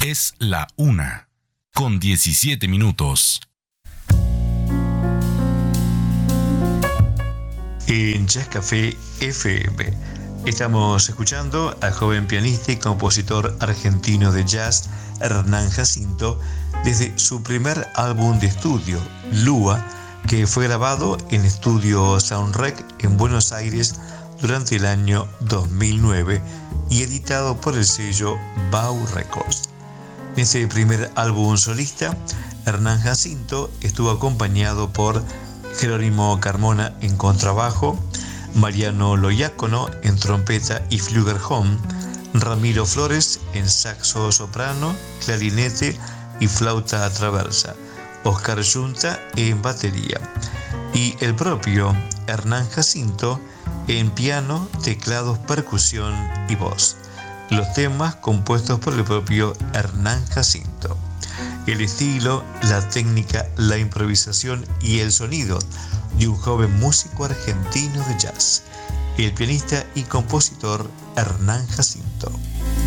Es la 1:17. En Jazz Café FM estamos escuchando al joven pianista y compositor argentino de jazz Hernán Jacinto desde su primer álbum de estudio, Lua, que fue grabado en Estudio Soundrec en Buenos Aires durante el año 2009 y editado por el sello Bau Records. En ese primer álbum solista, Hernán Jacinto estuvo acompañado por Jerónimo Carmona en contrabajo, Mariano Loiácono en trompeta y flugelhorn, Ramiro Flores en saxo soprano, clarinete y flauta traversa, Oscar Yunta en batería y el propio Hernán Jacinto en piano, teclados, percusión y voz. Los temas compuestos por el propio Hernán Jacinto. El estilo, la técnica, la improvisación y el sonido de un joven músico argentino de jazz, el pianista y compositor Hernán Jacinto.